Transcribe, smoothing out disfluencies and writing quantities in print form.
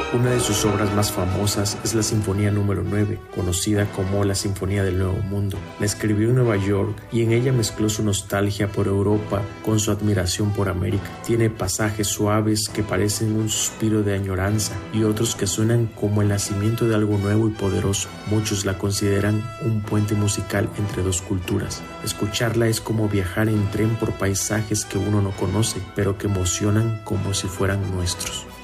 Una de sus obras más famosas es la Sinfonía número 9, conocida como la Sinfonía del Nuevo Mundo. La escribió en Nueva York y en ella mezcló su nostalgia por Europa con su admiración por América. Tiene pasajes suaves que parecen un suspiro de añoranza y otros que suenan como el nacimiento de algo nuevo y poderoso. Muchos la consideran un puente musical entre dos culturas. Escucharla es como viajar en tren por paisajes que uno no conoce, pero que emocionan como si fueran nuestros.